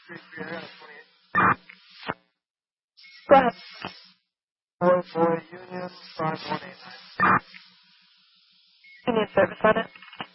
Go ahead. Boy, Union 5189. You need service on it?